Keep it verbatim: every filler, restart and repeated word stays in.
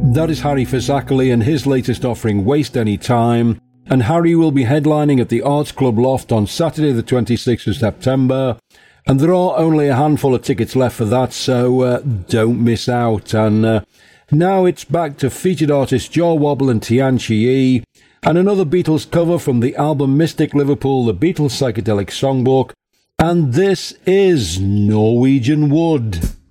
That is Harry Fazakali and his latest offering, Waste Any Time. And Harry will be headlining at the Arts Club Loft on Saturday the twenty-sixth of September. And there are only a handful of tickets left for that, so uh, don't miss out. And uh, now it's back to featured artists Jaw Wobble and Tianchi Yi, and another Beatles cover from the album Mystic Liverpool, the Beatles Psychedelic Songbook. And this is Norwegian Wood.